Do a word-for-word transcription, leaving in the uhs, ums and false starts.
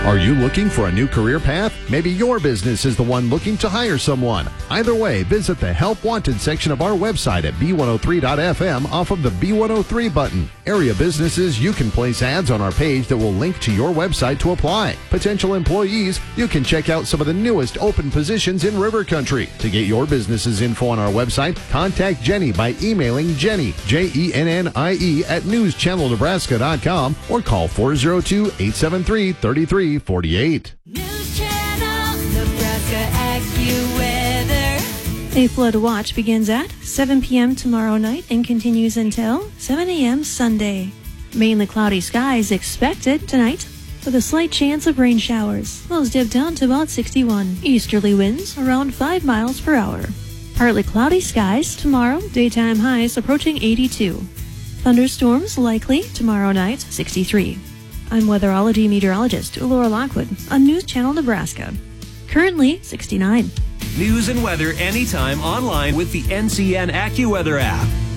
Are you looking for a new career path? Maybe your business is the one looking to hire someone. Either way, visit the Help Wanted section of our website at B one oh three dot F M off of the B one oh three button. Area businesses, you can place ads on our page that will link to your website to apply. Potential employees, you can check out some of the newest open positions in River Country. To get your business's info on our website, contact Jenny by emailing Jenny, J E N N I E, at news channel nebraska dot com or call four oh two, eight seven three, three three four eight. News Channel Nebraska AccuWeather. A flood watch begins at seven p.m. tomorrow night and continues until seven a.m. Sunday. Mainly cloudy skies expected tonight, with a slight chance of rain showers. Lows dip down to about sixty-one. Easterly winds around five miles per hour. Partly cloudy skies tomorrow, daytime highs approaching eighty-two. Thunderstorms likely tomorrow night, sixty-three. I'm weatherology meteorologist Laura Lockwood on News Channel Nebraska. Currently sixty-nine. News and weather anytime online with the N C N AccuWeather app.